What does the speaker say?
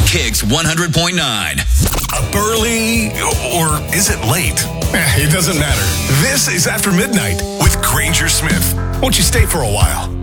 Kicks 100.9. Up early, or is it late? It doesn't matter. This is After Midnight with Granger Smith. Won't you stay for a while?